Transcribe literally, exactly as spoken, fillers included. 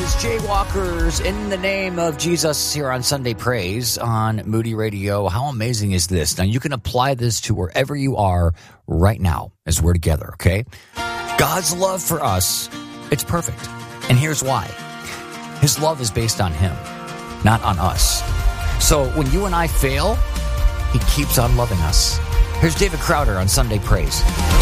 was Jaywalkers in the Name of Jesus here on Sunday Praise on Moody Radio. How amazing is this? Now, you can apply this to wherever you are right now as we're together, okay? God's love for us, it's perfect. And here's why. His love is based on him, not on us. So when you and I fail, he keeps on loving us. Here's David Crowder on Sunday Praise.